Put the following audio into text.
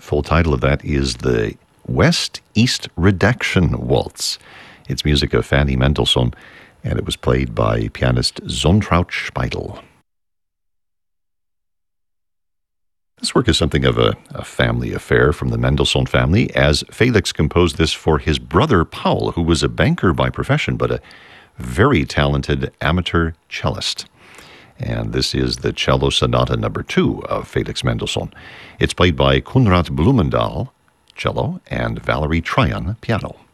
Full title of that is the West-East Redaction Waltz. It's music of Fanny Mendelssohn, and it was played by pianist Zontraut Speidel. This work is something of a family affair from the Mendelssohn family, as Felix composed this for his brother Paul, who was a banker by profession, but a very talented amateur cellist. And this is the Cello Sonata No. 2 of Felix Mendelssohn. It's played by Konrad Blumendahl, cello, and Valerie Tryon, piano.